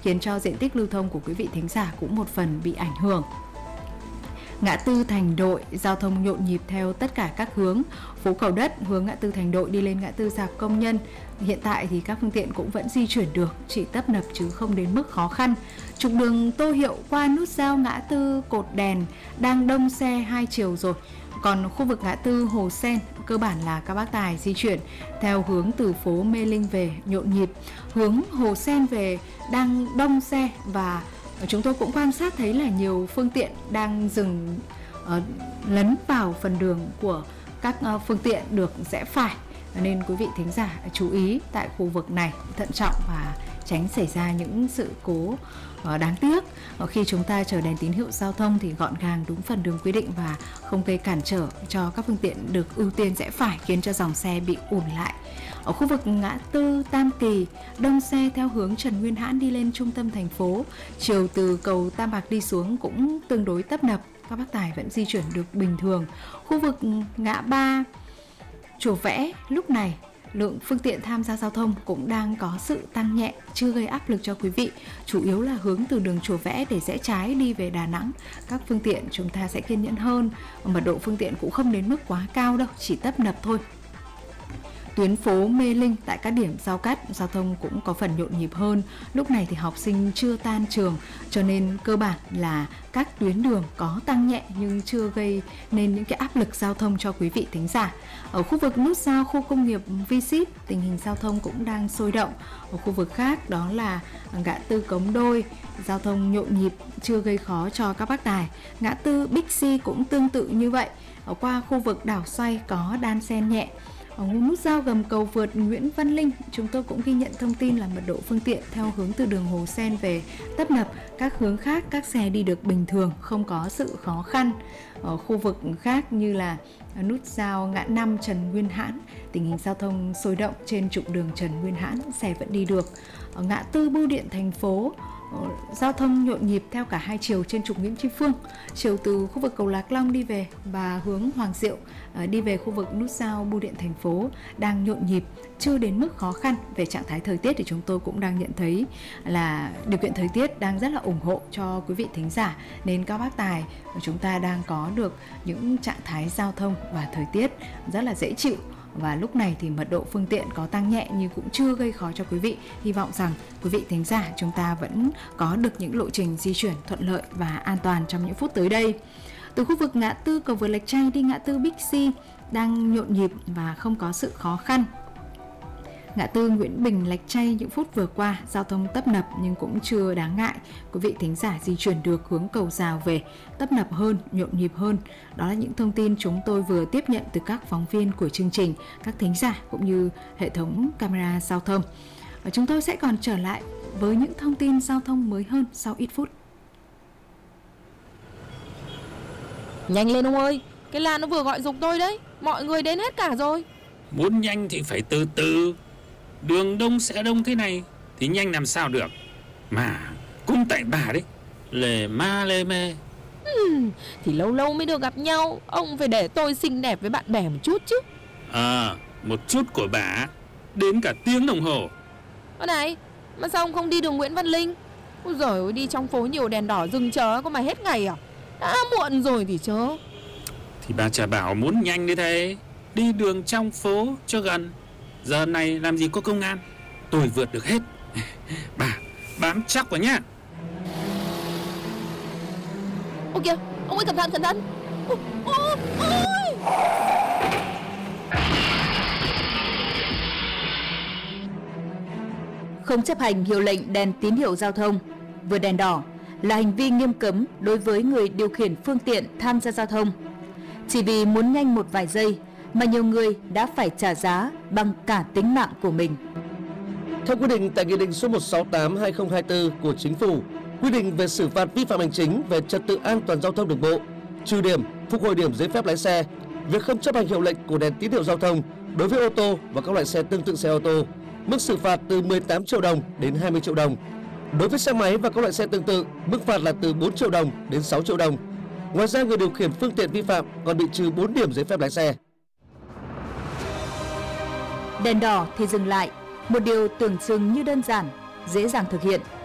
khiến cho diện tích lưu thông của quý vị thính giả cũng một phần bị ảnh hưởng. Ngã tư Thành Đội, giao thông nhộn nhịp theo tất cả các hướng. Phố Cầu Đất hướng ngã tư Thành Đội đi lên ngã tư Rạp Công Nhân. Hiện tại thì các phương tiện cũng vẫn di chuyển được, chỉ tấp nập chứ không đến mức khó khăn. Trục đường Tô Hiệu qua nút giao ngã tư Cột Đèn đang đông xe hai chiều rồi. Còn khu vực ngã tư Hồ Sen cơ bản là các bác tài di chuyển theo hướng từ phố Mê Linh về nhộn nhịp. Hướng Hồ Sen về đang đông xe và chúng tôi cũng quan sát thấy là nhiều phương tiện đang dừng lấn vào phần đường của các phương tiện được rẽ phải, nên quý vị thính giả chú ý tại khu vực này, thận trọng và tránh xảy ra những sự cố đáng tiếc. Khi chúng ta chờ đèn tín hiệu giao thông thì gọn gàng đúng phần đường quy định và không gây cản trở cho các phương tiện được ưu tiên rẽ phải, khiến cho dòng xe bị ùn lại. Ở khu vực ngã tư Tam Kỳ, đông xe theo hướng Trần Nguyên Hãn đi lên trung tâm thành phố. Chiều từ cầu Tam Bạc đi xuống cũng tương đối tấp nập, các bác tài vẫn di chuyển được bình thường. Khu vực ngã ba Chùa Vẽ lúc này lượng phương tiện tham gia giao thông cũng đang có sự tăng nhẹ, chưa gây áp lực cho quý vị. Chủ yếu là hướng từ đường Chùa Vẽ để rẽ trái đi về Đà Nẵng. Các phương tiện chúng ta sẽ kiên nhẫn hơn, mật độ phương tiện cũng không đến mức quá cao đâu, chỉ tấp nập thôi. Tuyến phố Mê Linh tại các điểm giao cắt, giao thông cũng có phần nhộn nhịp hơn. Lúc này thì học sinh chưa tan trường, cho nên cơ bản là các tuyến đường có tăng nhẹ nhưng chưa gây nên những cái áp lực giao thông cho quý vị thính giả. Ở khu vực nút giao khu công nghiệp V-Ship, tình hình giao thông cũng đang sôi động. Ở khu vực khác đó là ngã tư Cống Đôi, giao thông nhộn nhịp, chưa gây khó cho các bác tài. Ngã tư Bixi cũng tương tự như vậy. Ở qua khu vực đảo xoay có đan xen nhẹ. Ở nút giao gầm cầu vượt Nguyễn Văn Linh, chúng tôi cũng ghi nhận thông tin là mật độ phương tiện theo hướng từ đường Hồ Sen về tấp nập. Các hướng khác các xe đi được bình thường, không có sự khó khăn. Ở khu vực khác như là nút giao ngã 5 Trần Nguyên Hãn, tình hình giao thông sôi động trên trục đường Trần Nguyên Hãn, xe vẫn đi được. Ở ngã tư Bưu điện thành phố, giao thông nhộn nhịp theo cả hai chiều trên trục Nguyễn Tri Phương. Chiều từ khu vực cầu Lạc Long đi về và hướng Hoàng Diệu đi về khu vực nút giao Bưu điện thành phố đang nhộn nhịp, chưa đến mức khó khăn. Về trạng thái thời tiết thì chúng tôi cũng đang nhận thấy là điều kiện thời tiết đang rất là ủng hộ cho quý vị thính giả, nên các bác tài chúng ta đang có được những trạng thái giao thông và thời tiết rất là dễ chịu. Và lúc này thì mật độ phương tiện có tăng nhẹ nhưng cũng chưa gây khó cho quý vị. Hy vọng rằng quý vị thính giả chúng ta vẫn có được những lộ trình di chuyển thuận lợi và an toàn trong những phút tới đây. Từ khu vực ngã tư cầu vượt Lạch Tray đi ngã tư Bixi đang nhộn nhịp và không có sự khó khăn. Ngã tư Nguyễn Bình Lạch Tray những phút vừa qua giao thông tấp nập nhưng cũng chưa đáng ngại. Quý vị thính giả di chuyển được hướng cầu Rào về tấp nập hơn, nhộn nhịp hơn. Đó là những thông tin chúng tôi vừa tiếp nhận từ các phóng viên của chương trình, các thính giả cũng như hệ thống camera giao thông. Và chúng tôi sẽ còn trở lại với những thông tin giao thông mới hơn sau ít phút. Nhanh lên ông ơi, cái làn nó vừa gọi giục tôi đấy, mọi người đến hết cả rồi. Muốn nhanh thì phải từ từ. Đường đông sẽ đông thế này thì nhanh làm sao được. Mà cũng tại bà đấy, lề ma lề mê. Thì lâu lâu mới được gặp nhau, ông phải để tôi xinh đẹp với bạn bè một chút chứ. Một chút của bà đến cả tiếng đồng hồ. Ơ này, mà sao ông không đi đường Nguyễn Văn Linh? Ôi giời ơi, đi trong phố nhiều đèn đỏ dừng chờ có mà hết ngày à? Đã muộn rồi thì chớ. Thì bà chả bảo muốn nhanh như thế. Đi đường trong phố cho gần. Giờ này làm gì có công an. Tôi vượt được hết. Bà bám chắc vào nhá. Ôi kìa, ông ơi, cẩn thận, cẩn thận. Ôi. Không chấp hành hiệu lệnh đèn tín hiệu giao thông, vượt đèn đỏ là hành vi nghiêm cấm đối với người điều khiển phương tiện tham gia giao thông. Chỉ vì muốn nhanh một vài giây mà nhiều người đã phải trả giá bằng cả tính mạng của mình. Theo quy định tại Nghị định số 168/2024 của Chính phủ, quy định về xử phạt vi phạm hành chính về trật tự an toàn giao thông đường bộ, trừ điểm, phục hồi điểm giấy phép lái xe, việc không chấp hành hiệu lệnh của đèn tín hiệu giao thông đối với ô tô và các loại xe tương tự xe ô tô, mức xử phạt từ 18 triệu đồng đến 20 triệu đồng. Đối với xe máy và các loại xe tương tự, mức phạt là từ 4 triệu đồng đến 6 triệu đồng. Ngoài ra, người điều khiển phương tiện vi phạm còn bị trừ 4 điểm giấy phép lái xe. Đèn đỏ thì dừng lại, một điều tưởng chừng như đơn giản, dễ dàng thực hiện,